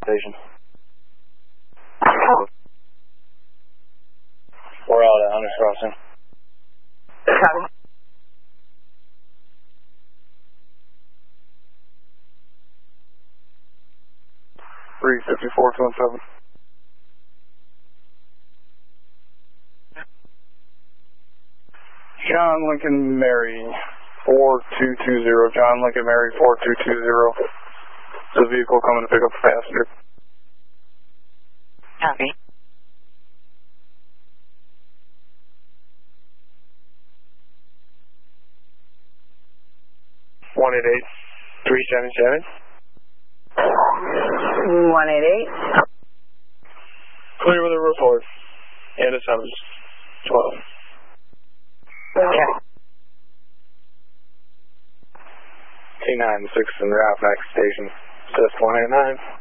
station. We're out at Hunters Crossing. Copy. Three 54-27. John Lincoln Mary 4220. John Lincoln Mary 4220. The vehicle coming to pick up a passenger. Copy. One 377. 188. Clear with a report. And a summons. 12. Okay. T9 6 in the Outback Station. Just 189.